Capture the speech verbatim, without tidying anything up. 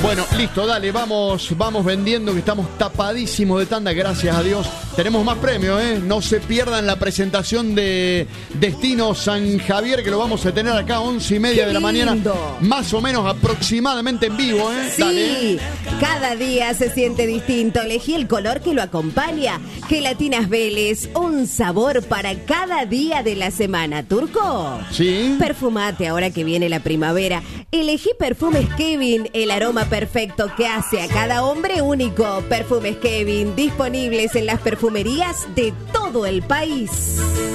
Bueno, listo, dale, vamos, vamos vendiendo que estamos tapadísimos de tanda, gracias a Dios. Tenemos más premios, ¿eh? No se pierdan la presentación de Destino San Javier, que lo vamos a tener acá a once y media de la mañana, más o menos aproximadamente en vivo, ¿eh? Sí, Dale. Cada día se siente distinto. Elegí el color que lo acompaña. Gelatinas Vélez, un sabor para cada día de la semana. ¿Turco? Sí. Perfumate ahora que viene la primavera. Elegí Perfumes Kevin, el aroma perfecto que hace a cada hombre único. Perfumes Kevin, disponibles en las perfumerías de todo el país.